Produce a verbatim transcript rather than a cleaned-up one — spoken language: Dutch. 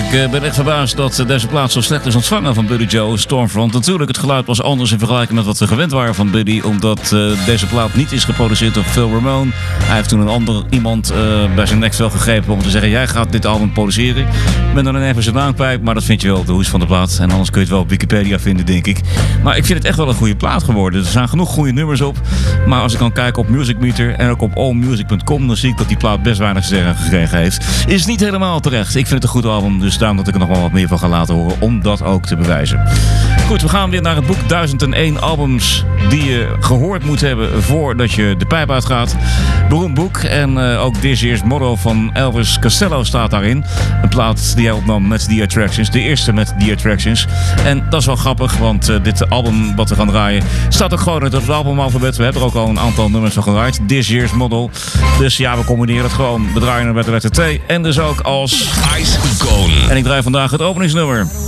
Ik uh, ben echt verbaasd dat uh, deze plaat zo slecht is ontvangen van Buddy Joe, Stormfront. Natuurlijk, het geluid was anders in vergelijking met wat we gewend waren van Buddy, omdat uh, deze plaat niet is geproduceerd door Phil Ramone. Hij heeft toen een ander iemand uh, bij zijn nekvel gegrepen om te zeggen, jij gaat dit album produceren. Ik ben dan even zijn naam kwijt, maar dat vind je wel op de hoes van de plaat. En anders kun je het wel op Wikipedia vinden, denk ik. Maar ik vind het echt wel een goede plaat geworden. Er staan genoeg goede nummers op. Maar als ik dan kijk op Music Meter en ook op allmusic punt com, dan zie ik dat die plaat best weinig sterren gekregen heeft. Is niet helemaal terecht. Ik vind het een goed album, dus daarom dat ik er nog wel wat meer van ga laten horen om dat ook te bewijzen. Goed, we gaan weer naar het boek duizend en één albums die je gehoord moet hebben voordat je de pijp uitgaat. Beroemd boek en uh, ook This Year's Motto van Elvis Costello staat daarin. Een plaat die hij opnam met The Attractions, de eerste met The Attractions. En dat is wel grappig, want uh, dit album wat we gaan draaien staat ook gewoon in het albumalfabet. We hebben er ook al een aantal nummers van gedraaid. This Year's Model. Dus ja, we combineren het gewoon. We draaien er met de letter T en dus ook als Ice Gone. En ik draai vandaag het openingsnummer.